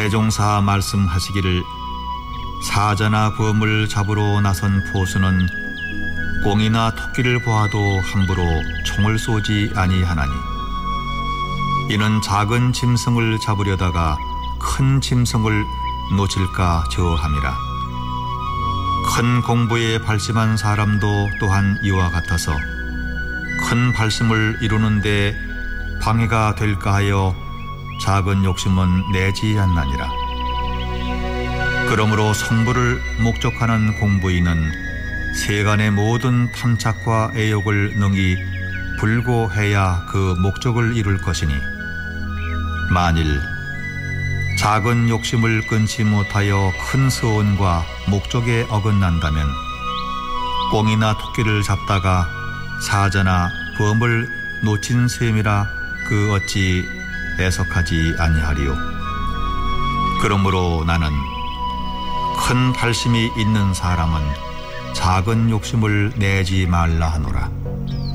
세종사 말씀하시기를 사자나 범을 잡으러 나선 포수는 꿩이나 토끼를 보아도 함부로 총을 쏘지 아니하나니 이는 작은 짐승을 잡으려다가 큰 짐승을 놓칠까 저함이라. 큰 공부에 발심한 사람도 또한 이와 같아서 큰 발심을 이루는데 방해가 될까 하여 작은 욕심은 내지 않나니라. 그러므로 성부를 목적하는 공부인은 세간의 모든 탐착과 애욕을 능히 불고해야 그 목적을 이룰 것이니 만일 작은 욕심을 끊지 못하여 큰 서원과 목적에 어긋난다면 꿩이나 토끼를 잡다가 사자나 범을 놓친 셈이라 그 어찌 애석하지 아니하리요. 그러므로 나는 큰 발심이 있는 사람은 작은 욕심을 내지 말라 하노라.